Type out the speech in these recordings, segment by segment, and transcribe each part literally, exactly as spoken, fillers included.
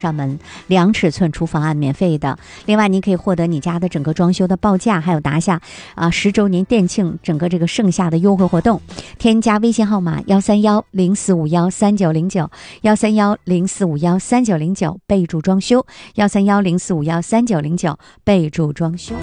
上门两尺寸厨房案免费的。另外，你可以获得你家的整个装修的报价，还有拿下啊十周年店庆整个这个盛夏的优惠活动。添加微信号码幺三幺零四五幺三九零九幺三幺零四五幺三九零九，备注装修幺三幺零四五幺三九零九，备注装修。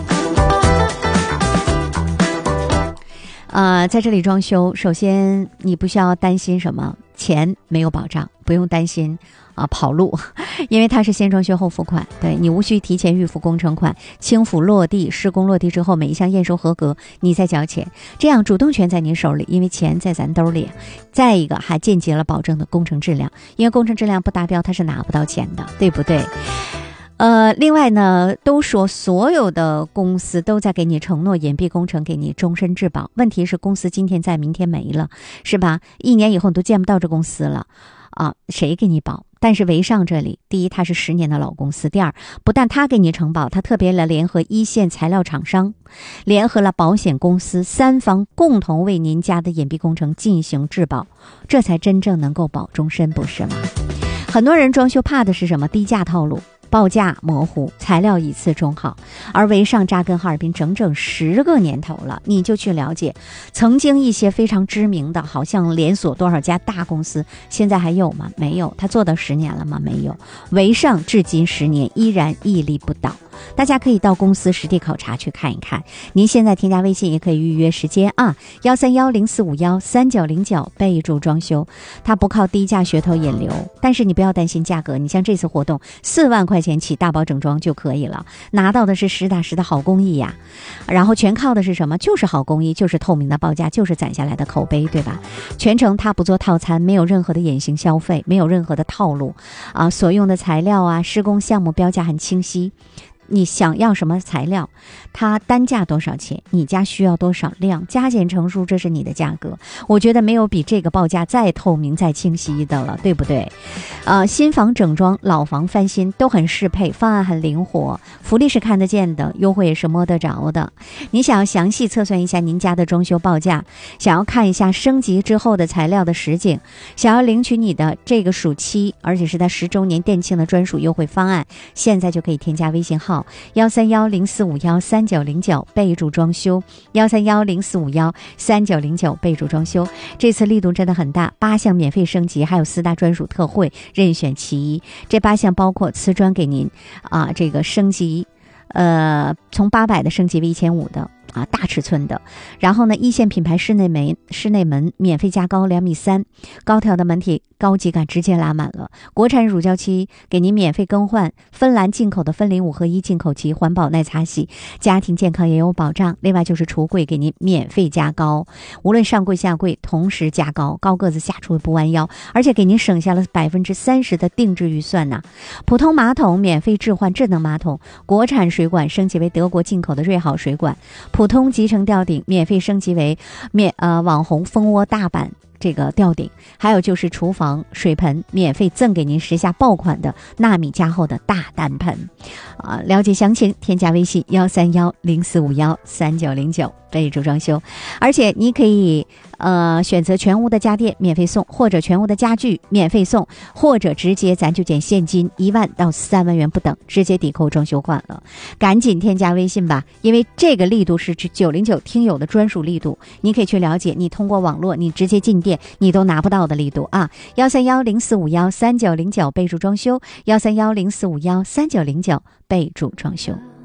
呃，在这里装修，首先你不需要担心什么钱没有保障，不用担心啊跑路，因为它是先装修后付款，对，你无需提前预付工程款，轻辅落地，施工落地之后每一项验收合格，你再交钱，这样主动权在您手里，因为钱在咱兜里。再一个，还间接了保证的工程质量，因为工程质量不达标，它是拿不到钱的，对不对？呃，另外呢，都说所有的公司都在给你承诺隐蔽工程，给你终身质保。问题是公司今天在，明天没了，是吧？一年以后你都见不到这公司了啊，谁给你保？但是维尚这里，第一，它是十年的老公司；第二，不但它给你承保，它特别了联合一线材料厂商，联合了保险公司，三方共同为您家的隐蔽工程进行质保，这才真正能够保终身，不是吗？很多人装修怕的是什么？低价套路。报价模糊，材料以次充好，而维尚扎根哈尔滨整整十个年头了，你就去了解，曾经一些非常知名的，好像连锁多少家大公司，现在还有吗？没有。他做到十年了吗？没有。维尚至今十年依然屹立不倒。大家可以到公司实地考察去看一看。您现在添加微信也可以预约时间啊，幺三幺零四五幺三九零九，备注装修。它不靠低价噱头引流，但是你不要担心价格，你像这次活动四万块钱起大包整装就可以了，拿到的是实打实的好工艺呀。然后全靠的是什么？就是好工艺，就是透明的报价，就是攒下来的口碑，对吧？全程它不做套餐，没有任何的隐形消费，没有任何的套路啊，所用的材料啊，施工项目标价很清晰。你想要什么材料，它单价多少钱，你家需要多少量，加减乘数，这是你的价格。我觉得没有比这个报价再透明再清晰的了，对不对？呃，新房整装，老房翻新都很适配，方案很灵活，福利是看得见的，优惠也是摸得着的。你想要详细测算一下您家的装修报价，想要看一下升级之后的材料的实景，想要领取你的这个暑期，而且是在十周年店庆的专属优惠方案，现在就可以添加微信号幺三幺零四五幺三九零九，备注装修幺三幺零四五幺三九零九，备注装修。这次力度真的很大，八项免费升级，还有四大专属特惠，任选其一。这八项包括瓷砖给您啊，这个升级，呃，从八百的升级为一千五的。啊，大尺寸的，然后呢，一线品牌室内门室内门免费加高两米三，高挑的门体高级感直接拉满了。国产乳胶漆给您免费更换，芬兰进口的芬林五合一进口漆，环保耐擦洗，家庭健康也有保障。另外就是橱柜给您免费加高，无论上柜下柜同时加高，高个子下厨不弯腰，而且给您省下了百分之三十的定制预算呐。普通马桶免费置换智能马桶，国产水管升级为德国进口的瑞好水管。普通集成吊顶免费升级为免呃网红蜂窝大版这个吊顶，还有就是厨房水盆免费赠给您时下爆款的纳米加厚的大单盆啊！了解详情添加微信幺三幺零四五幺三九零九，备注装修。而且你可以呃选择全屋的家电免费送，或者全屋的家具免费送，或者直接咱就减现金一万到三万元不等，直接抵扣装修款了。赶紧添加微信吧，因为这个力度是九零九听友的专属力度，你可以去了解，你通过网络你直接进店你都拿不到的力度啊！幺三幺零四五幺三九零九，备注装修幺三幺零四五幺三九零九，备注装修。